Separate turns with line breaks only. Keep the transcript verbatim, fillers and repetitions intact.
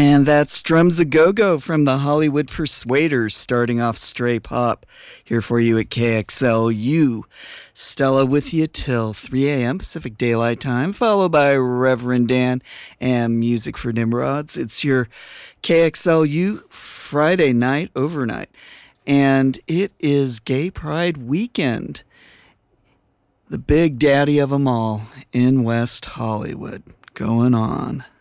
And that's Drums A Go Go from the Hollywood Persuaders, starting off Stray Pop here for you at K X L U. Stella with you till three a.m. Pacific Daylight Time, followed by Reverend Dan and Music for Nimrods. It's your K X L U Friday night overnight, and it is Gay Pride weekend. The big daddy of them all in West Hollywood going on.